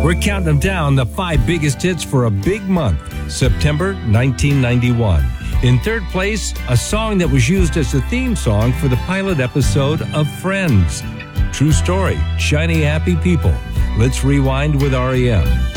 We're counting them down, the 5 biggest hits for a big month, September 1991. In third place, a song that was used as the theme song for the pilot episode of Friends. True story, Shiny Happy People. Let's rewind with REM.